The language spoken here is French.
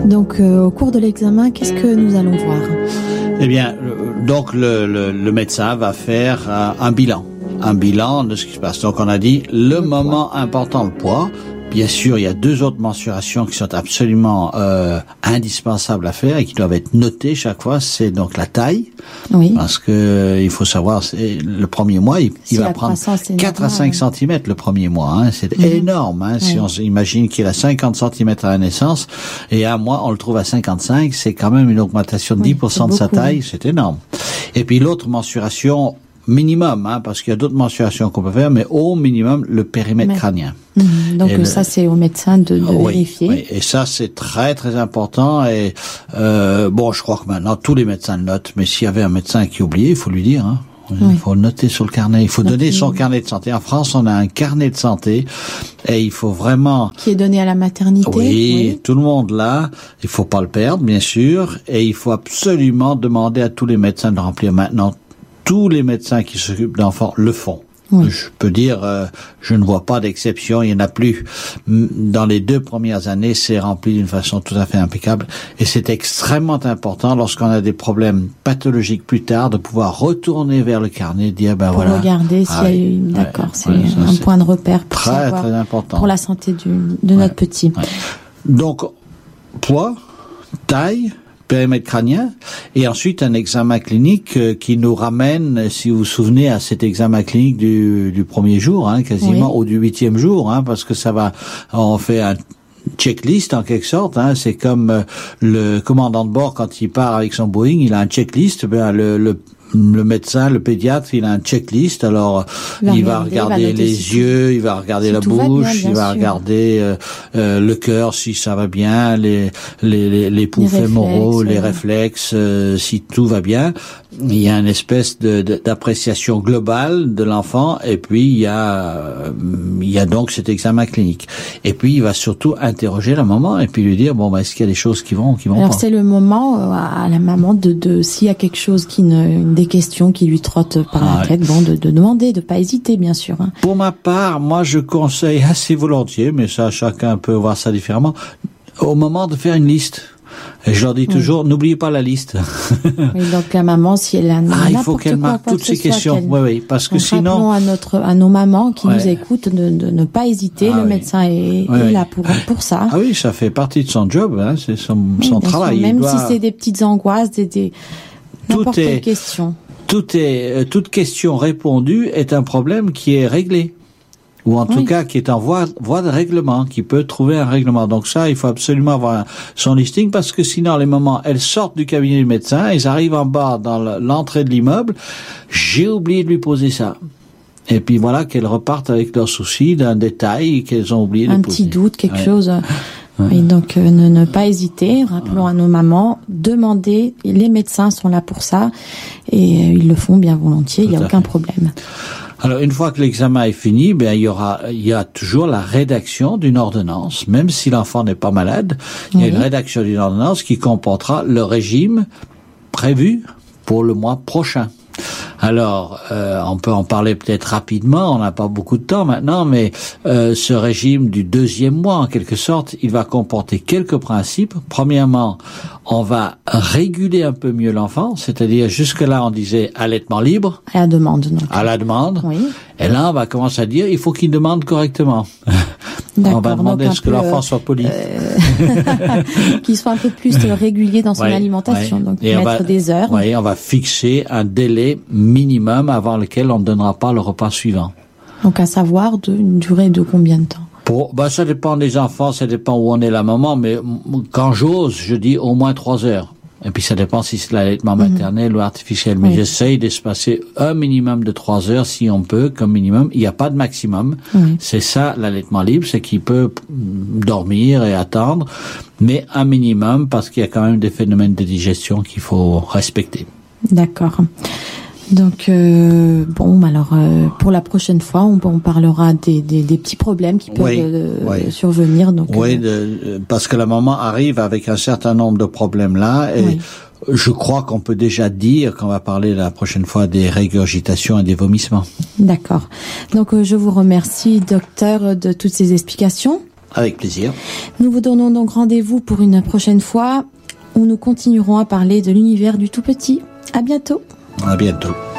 Donc, au cours de l'examen, qu'est-ce que nous allons voir? Eh bien, donc le médecin va faire un bilan de ce qui se passe. Donc on a dit le moment important, le poids. Bien sûr, il y a 2 autres mensurations qui sont absolument indispensables à faire et qui doivent être notées chaque fois. C'est donc la taille, Oui. parce que il faut savoir, c'est le premier mois, il va prendre 4 à 5 cm le premier mois. Hein, c'est énorme. Hein, si on imagine qu'il a 50 cm à la naissance et un mois on le trouve à 55, c'est quand même une augmentation de 10% de sa taille. C'est énorme. Et puis l'autre mensuration minimum, hein, parce qu'il y a d'autres mensurations qu'on peut faire, mais au minimum le périmètre crânien. Donc ça c'est au médecin de vérifier. Oui, et ça c'est très très important. Et bon, je crois que maintenant tous les médecins le notent, mais s'il y avait un médecin qui oubliait, il faut lui dire. Hein. Il faut le noter sur le carnet. Il faut donner son carnet de santé. En France, on a un carnet de santé et il faut vraiment... Qui est donné à la maternité. Oui, tout le monde l'a. Il faut pas le perdre, bien sûr. Et il faut absolument demander à tous les médecins de le remplir. Maintenant, tous les médecins qui s'occupent d'enfants le font. Oui. Je peux dire, je ne vois pas d'exception, il n'y en a plus. Dans les 2 premières années, c'est rempli d'une façon tout à fait impeccable. Et c'est extrêmement important, lorsqu'on a des problèmes pathologiques plus tard, de pouvoir retourner vers le carnet et dire, ben pour voilà. Regarder s'il y a eu... D'accord, c'est un point de repère pour très, savoir, très important. Pour la santé de notre petit. Ouais. Donc, poids, taille, périmètre crânien, et ensuite un examen clinique qui nous ramène, si vous vous souvenez, à cet examen clinique du premier jour, hein, quasiment, ou du 8e jour, hein, parce que on fait un checklist en quelque sorte, hein, c'est comme le commandant de bord quand il part avec son Boeing, il a un checklist, ben le médecin, le pédiatre, il a un checklist. Alors, il va regarder les yeux, il va regarder la bouche, il va regarder le cœur si ça va bien, les poux fémoraux, les réflexes, si tout va bien. Il y a une espèce d'appréciation globale de l'enfant, et puis il y a donc cet examen clinique. Et puis il va surtout interroger la maman et puis lui dire bon, est-ce qu'il y a des choses qui vont pas. Alors c'est le moment à la maman de s'il y a quelque chose des questions qui lui trottent par la tête, bon, de demander, de pas hésiter, bien sûr. Hein. Pour ma part, moi je conseille assez volontiers, mais ça chacun peut voir ça différemment, au moment de faire une liste. Et je leur dis toujours, n'oubliez pas la liste. Oui, donc la maman, si elle a il faut qu'elle marque toutes ces questions. Oui, parce que sinon... à nos mamans qui nous écoutent de ne pas hésiter. Le médecin est là pour ça. Ah oui, ça fait partie de son job, hein, c'est son travail. Même si c'est des petites angoisses, n'importe quelle question. Toute question répondue est un problème qui est réglé. Ou en tout cas qui est en voie de règlement, qui peut trouver un règlement. Donc ça, il faut absolument avoir son listing, parce que sinon, les mamans, elles sortent du cabinet du médecin, elles arrivent en bas dans l'entrée de l'immeuble, j'ai oublié de lui poser ça. Et puis voilà, qu'elles repartent avec leurs soucis d'un détail qu'elles ont oublié de poser. Un petit doute, quelque chose. Et donc, ne pas hésiter, rappelons à nos mamans, demandez, les médecins sont là pour ça, et ils le font bien volontiers, il n'y a aucun problème. Alors, une fois que l'examen est fini, ben, il y a toujours la rédaction d'une ordonnance. Même si l'enfant n'est pas malade, il y a une rédaction d'une ordonnance qui comportera le régime prévu pour le mois prochain. Alors, on peut en parler peut-être rapidement, on n'a pas beaucoup de temps maintenant, mais ce régime du 2e mois, en quelque sorte, il va comporter quelques principes. Premièrement, on va réguler un peu mieux l'enfant, c'est-à-dire jusque-là on disait allaitement libre. À la demande. Donc. À la demande. Oui. Et là, on va commencer à dire il faut qu'il demande correctement. On va demander à ce que l'enfant soit poli. Qu'il soit un peu plus régulier dans son alimentation. Donc, mettre des heures. Oui, on va fixer un délai minimum avant lequel on ne donnera pas le repas suivant. Donc, à savoir une durée de combien de temps? Ça dépend des enfants, ça dépend où on est la maman, mais quand j'ose, je dis au moins 3 heures. Et puis ça dépend si c'est l'allaitement maternel ou artificiel. Mais j'essaye d'espacer un minimum de 3 heures si on peut, comme minimum. Il n'y a pas de maximum. C'est ça, l'allaitement libre, c'est qu'il peut dormir et attendre, mais un minimum, parce qu'il y a quand même des phénomènes de digestion qu'il faut respecter. D'accord. Donc pour la prochaine fois, on parlera des petits problèmes qui peuvent survenir. Donc parce que la maman arrive avec un certain nombre de problèmes là, et je crois qu'on peut déjà dire qu'on va parler la prochaine fois des régurgitations et des vomissements. D'accord. Donc je vous remercie, docteur, de toutes ces explications. Avec plaisir. Nous vous donnons donc rendez-vous pour une prochaine fois où nous continuerons à parler de l'univers du tout petit. À bientôt. À bientôt.